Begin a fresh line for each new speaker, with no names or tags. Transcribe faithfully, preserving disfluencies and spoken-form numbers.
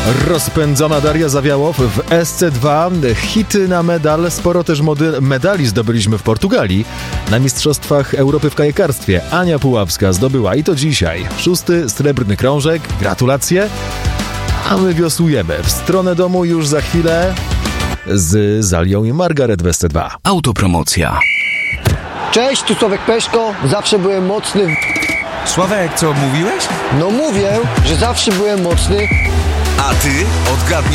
Rozpędzona Daria Zawiałow w S C dwa. Hity na medal. Sporo też mody- medali zdobyliśmy w Portugalii. Na Mistrzostwach Europy w kajakarstwie Ania Puławska zdobyła i to dzisiaj szósty srebrny krążek. Gratulacje. A my wiosłujemy w stronę domu już za chwilę z Zalią i Margaret w S C dwa.
Autopromocja.
Cześć, tu Sławek Peszko. Zawsze byłem mocny. w-
Sławek, co mówiłeś?
No mówię, że zawsze byłem mocny.
A ty odgadnij.